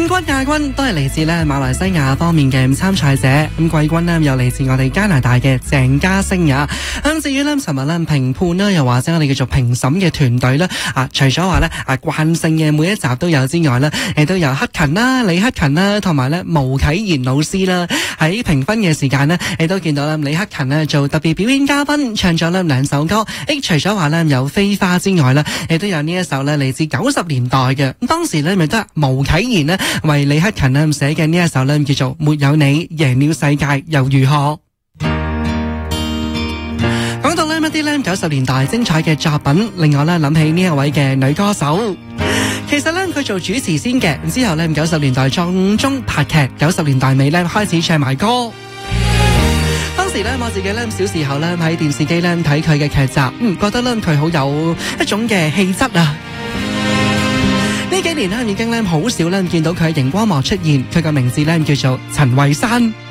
軍、亞軍都係嚟自咧馬來西亞方面嘅參賽者，咁季軍呢又嚟自我哋加拿大嘅鄭家星啊。咁至於咧尋日咧評判啦，又或者我哋叫做評審嘅團隊咧，除咗話咧慣性嘅每一集都有之外咧，亦都有克勤啦、李克勤啦，同埋咧毛啟賢老師啦，喺評分嘅時間呢，亦都見到啦李克勤呢做特別表演嘉賓，唱咗咧2首歌，除咗話咧有飛花之外咧，亦都有呢一首咧嚟自90年代嘅，咁當時咧咪都係毛啟賢呢為李克勤呢寫嘅呢一首咧叫做沒有你贏了世界又如何。講到呢一啲咧90年代精彩嘅作品，另外咧諗起呢一位嘅女歌手，其實咧佢做主持先嘅，之後咧90年代中拍劇，90年代尾咧開始唱埋歌。當時咧我自己咧小時候咧喺電視機咧睇佢嘅劇集，覺得咧佢好有一種嘅氣質啊。呢幾年咧已經咧好少咧見到佢喺熒光幕出現，佢嘅名字咧叫做陳慧珊。